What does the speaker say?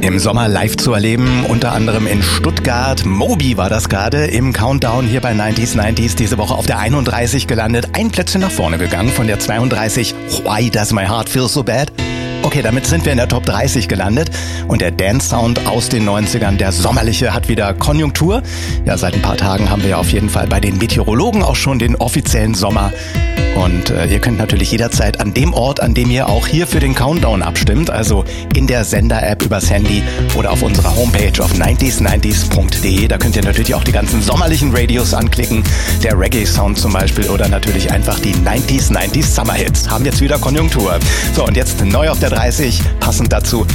im Sommer live zu erleben, unter anderem in Stuttgart. Moby war das gerade im Countdown hier bei 90s, diese Woche auf der 31 gelandet, ein Plätzchen nach vorne gegangen von der 32. Why does my heart feel so bad? Okay, damit sind wir in der Top 30 gelandet und der Dance-Sound aus den 90ern, der sommerliche, hat wieder Konjunktur. Ja, seit ein paar Tagen haben wir ja auf jeden Fall bei den Meteorologen auch schon den offiziellen Sommer. Und ihr könnt natürlich jederzeit an dem Ort, an dem ihr auch hier für den Countdown abstimmt, also in der Sender-App übers Handy oder auf unserer Homepage auf 90s90s.de. Da könnt ihr natürlich auch die ganzen sommerlichen Radios anklicken, der Reggae-Sound zum Beispiel oder natürlich einfach die 90s Summer Hits. Haben jetzt wieder Konjunktur. So, und jetzt neu auf der 30, passend dazu